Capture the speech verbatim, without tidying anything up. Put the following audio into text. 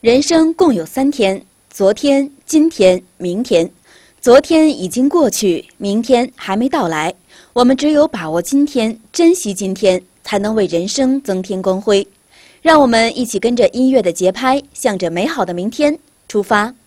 人生共有三天：昨天、今天、明天。昨天已经过去，明天还没到来。我们只有把握今天，珍惜今天，才能为人生增添光辉。让我们一起跟着音乐的节拍，向着美好的明天出发。